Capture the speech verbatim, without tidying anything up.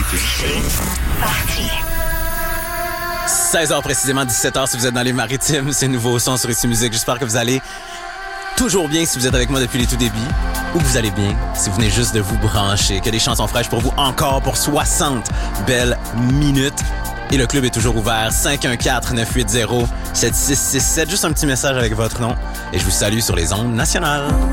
C'est parti. seize heures précisément, dix-sept heures si vous êtes dans les maritimes. C'est nouveau son sur Ici Musique. J'espère que vous allez toujours bien si vous êtes avec moi depuis les tout débuts. Ou que vous allez bien si vous venez juste de vous brancher. Que des chansons fraîches pour vous encore pour soixante belles minutes. Et le club est toujours ouvert. cinq un quatre neuf huit zéro sept six six sept. Juste un petit message avec votre nom. Et je vous salue sur les ondes nationales.